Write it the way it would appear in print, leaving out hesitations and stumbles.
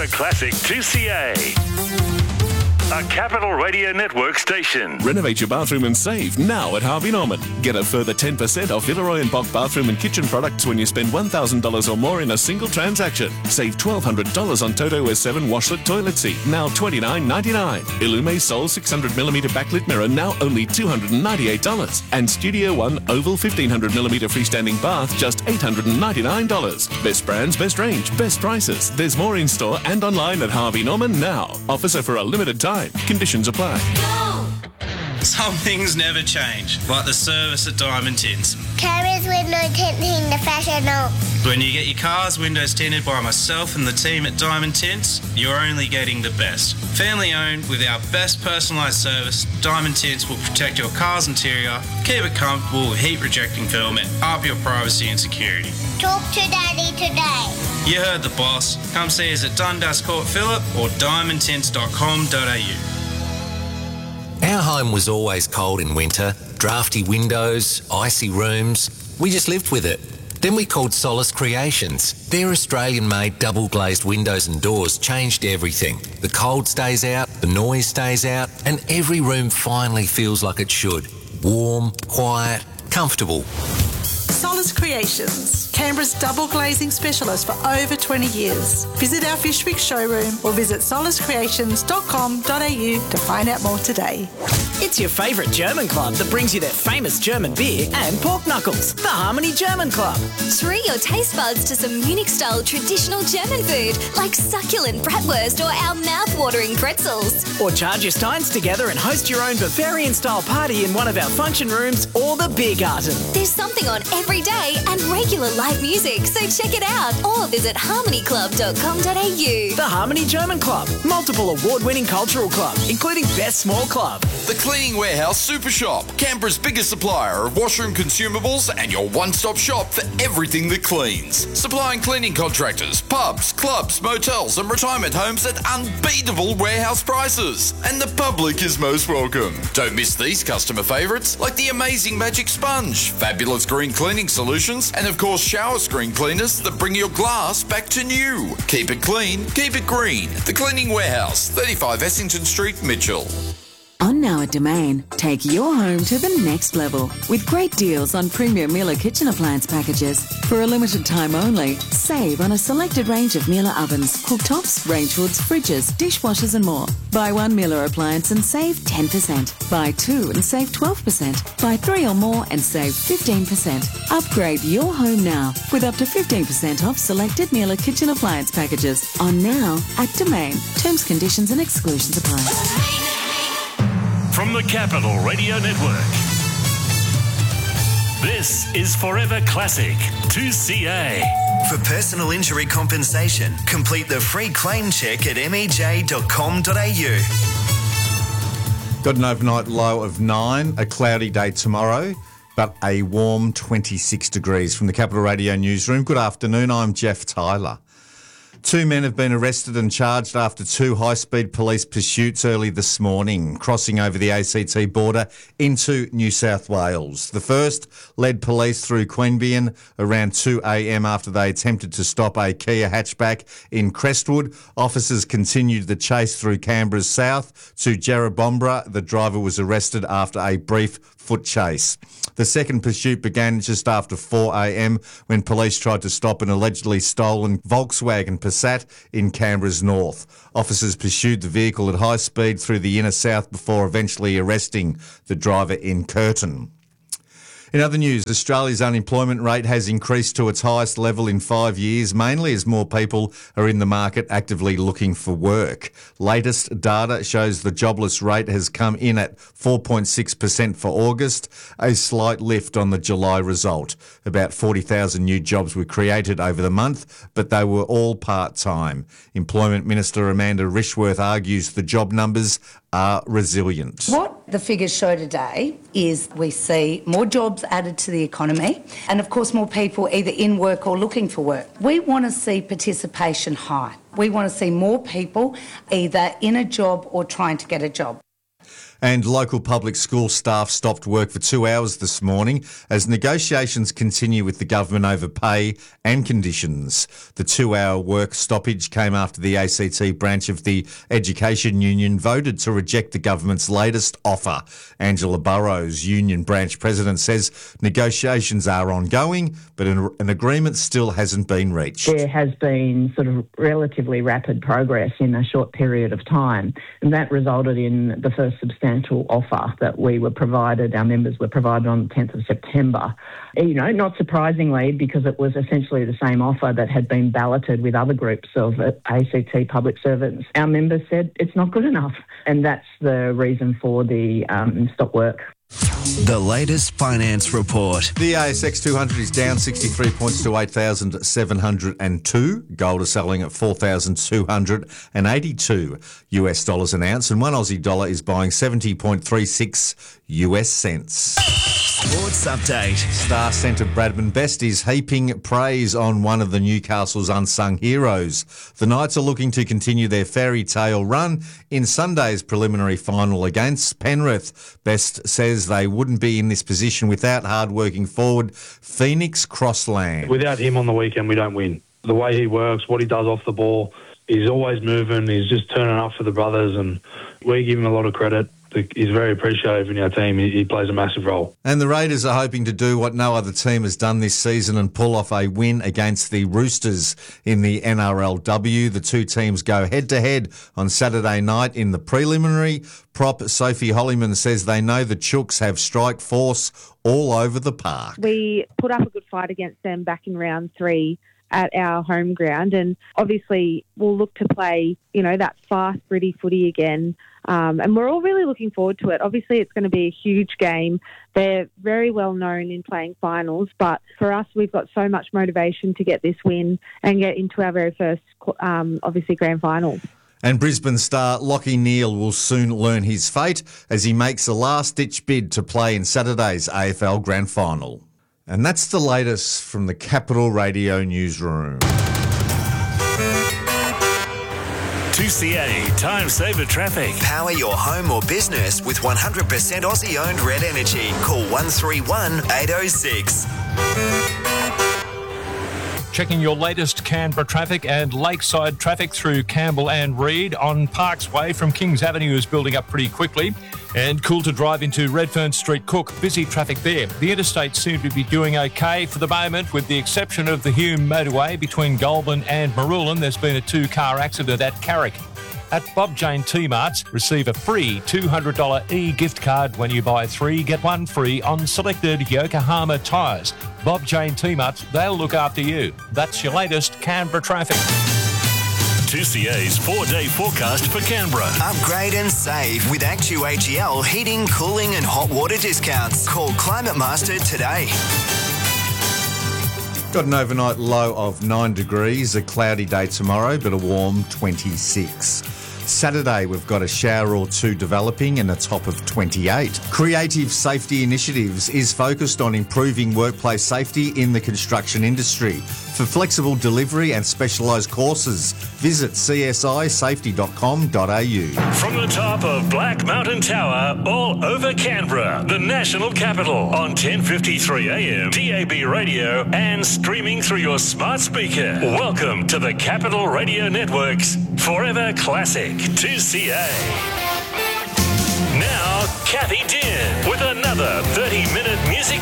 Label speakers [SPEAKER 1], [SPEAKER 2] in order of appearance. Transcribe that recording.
[SPEAKER 1] Forever Classic 2CA. A Capital Radio Network station.
[SPEAKER 2] Renovate your bathroom and save now at Harvey Norman. Get a further 10% off Villeroy and Bock bathroom and kitchen products when you spend $1,000 or more in a single transaction. Save $1,200 on Toto S7 washlet toilet seat, now $29.99. Illume Sol 600mm backlit mirror, now only $298. And Studio One Oval 1500mm freestanding bath, just $899. Best brands, best range, best prices. There's more in store and online at Harvey Norman now. Offers are for a limited time. Conditions apply.
[SPEAKER 3] Some things never change, like the service at Diamond Tints.
[SPEAKER 4] Cameras window tinting the professional.
[SPEAKER 3] When you get your car's windows tinted by myself and the team at Diamond Tints, you're only getting the best. Family owned with our best personalised service, Diamond Tints will protect your car's interior, keep it comfortable with heat rejecting film and up your privacy and security.
[SPEAKER 4] Talk to Daddy today.
[SPEAKER 3] You heard the boss. Come see us at Dundas Court Phillip or diamondtints.com.au.
[SPEAKER 5] Our home was always cold in winter, drafty windows, icy rooms. We just lived with it. Then we called Solace Creations. Their Australian-made double-glazed windows and doors changed everything. The cold stays out, the noise stays out, and every room finally feels like it should. Warm, quiet, comfortable.
[SPEAKER 6] Solace Creations, Canberra's double glazing specialist for over 20 years. Visit our Fishwick showroom or visit solacecreations.com.au to find out more today.
[SPEAKER 7] It's your favourite German club that brings you their famous German beer and pork knuckles, the Harmony German Club.
[SPEAKER 8] Treat your taste buds to some Munich-style traditional German food like succulent bratwurst or our mouth-watering pretzels.
[SPEAKER 7] Or charge your steins together and host your own Bavarian-style party in one of our function rooms or the beer garden.
[SPEAKER 8] There's something on every day and regular live music, so check it out or visit harmonyclub.com.au.
[SPEAKER 7] The Harmony German Club, multiple award-winning cultural club, including Best Small Club.
[SPEAKER 9] The Cleaning Warehouse Super Shop, Canberra's biggest supplier of washroom consumables and your one-stop shop for everything that cleans. Supplying cleaning contractors, pubs, clubs, motels and retirement homes at unbeatable warehouse prices. And the public is most welcome. Don't miss these customer favourites like the amazing Magic Sponge, fabulous green cleaning solutions, and of course shower screen cleaners that bring your glass back to new. Keep it clean, keep it green. The Cleaning Warehouse, 35 Essington Street, Mitchell.
[SPEAKER 10] On Now at Domain, take your home to the next level with great deals on premium Miele kitchen appliance packages. For a limited time only, save on a selected range of Miele ovens, cooktops, range hoods, fridges, dishwashers and more. Buy one Miele appliance and save 10%. Buy two and save 12%. Buy three or more and save 15%. Upgrade your home now with up to 15% off selected Miele kitchen appliance packages. On Now at Domain. Terms, conditions and exclusions apply.
[SPEAKER 1] From the Capital Radio Network, this is Forever Classic 2CA.
[SPEAKER 11] For personal injury compensation, complete the free claim check at mej.com.au.
[SPEAKER 12] Got an overnight low of 9, a cloudy day tomorrow, but a warm 26 degrees. From the Capital Radio Newsroom, good afternoon, I'm Jeff Tyler. 2 men have been arrested and charged after 2 high-speed police pursuits early this morning, crossing over the ACT border into New South Wales. The first led police through Queanbeyan around 2 a.m. after they attempted to stop a Kia hatchback in Crestwood. Officers continued the chase through Canberra's south to Jerrabombra. The driver was arrested after a brief foot chase. The second pursuit began just after 4 a.m. when police tried to stop an allegedly stolen Volkswagen Passat in Canberra's north. Officers pursued the vehicle at high speed through the inner south before eventually arresting the driver in Curtin. In other news, Australia's unemployment rate has increased to its highest level in 5 years, mainly as more people are in the market actively looking for work. Latest data shows the jobless rate has come in at 4.6% for August, a slight lift on the July result. About 40,000 new jobs were created over the month, but they were all part-time. Employment Minister Amanda Rishworth argues the job numbers are resilient.
[SPEAKER 13] What the figures show today is we see more jobs added to the economy and, of course, more people either in work or looking for work. We want to see participation high. We want to see more people either in a job or trying to get a job.
[SPEAKER 12] And local public school staff stopped work for 2 hours this morning as negotiations continue with the government over pay and conditions. The 2-hour work stoppage came after the ACT branch of the Education Union voted to reject the government's latest offer. Angela Burrows, union branch president, says negotiations are ongoing, but an agreement still hasn't been reached.
[SPEAKER 14] There has been sort of relatively rapid progress in a short period of time, and that resulted in the first substantial offer that we were provided, our members were provided on the 10th of September. You know, not surprisingly, because it was essentially the same offer that had been balloted with other groups of ACT public servants. Our members said it's not good enough, and that's the reason for the stop work.
[SPEAKER 11] The latest finance report.
[SPEAKER 12] The ASX 200 is down 63 points to 8,702. Gold is selling at $4,282 US dollars an ounce, and one Aussie dollar is buying 70.36 US cents.
[SPEAKER 11] Sports update.
[SPEAKER 12] Star centre Bradman Best is heaping praise on one of the Newcastle's unsung heroes. The Knights are looking to continue their fairy tale run in Sunday's preliminary final against Penrith. Best says they wouldn't be in this position without hard-working forward Phoenix Crossland.
[SPEAKER 15] Without him on the weekend, we don't win. The way he works, what he does off the ball, he's always moving, he's just turning up for the brothers, and we give him a lot of credit. He's very appreciative in our team. He plays a massive role.
[SPEAKER 12] And the Raiders are hoping to do what no other team has done this season and pull off a win against the Roosters in the NRLW. The two teams go head-to-head on Saturday night in the preliminary. Prop Sophie Hollyman says they know the Chooks have strike force all over the park.
[SPEAKER 16] We put up a good fight against them back in round 3 at our home ground, and obviously we'll look to play, that fast, gritty footy again. And we're all really looking forward to it. Obviously, it's going to be a huge game. They're very well known in playing finals, but for us, we've got so much motivation to get this win and get into our very first, obviously, grand final.
[SPEAKER 12] And Brisbane star Lachie Neale will soon learn his fate as he makes a last-ditch bid to play in Saturday's AFL Grand Final. And that's the latest from the Capital Radio newsroom.
[SPEAKER 1] 2CA Time Saver Traffic.
[SPEAKER 11] Power your home or business with 100% Aussie-owned Red Energy. Call 131 806.
[SPEAKER 17] Checking your latest Canberra traffic and lakeside traffic through Campbell and Reid on Parks Way from Kings Avenue is building up pretty quickly. And cool to drive into Redfern Street Cook. Busy traffic there. The interstates seem to be doing okay for the moment, with the exception of the Hume motorway between Goulburn and Marulan. There's been a 2-car accident at Carrick. At Bob Jane T-Marts, receive a free $200 e-gift card when you buy 3, get 1 free on selected Yokohama tyres. Bob Jane T-Marts, they'll look after you. That's your latest Canberra traffic.
[SPEAKER 1] 2CA's 4-day forecast for Canberra.
[SPEAKER 11] Upgrade and save with ActuAGL heating, cooling and hot water discounts. Call Climate Master today.
[SPEAKER 12] Got an overnight low of 9 degrees, a cloudy day tomorrow, but a warm 26. Saturday, we've got a shower or two developing and a top of 28. Creative Safety Initiatives is focused on improving workplace safety in the construction industry. For flexible delivery and specialised courses, visit csisafety.com.au.
[SPEAKER 1] From the top of Black Mountain Tower, all over Canberra, the national capital, on 1053 AM, DAB radio, and streaming through your smart speaker. Welcome to the Capital Radio Network's Forever Classic 2CA. Now, Kathy Dean with another 30-minute music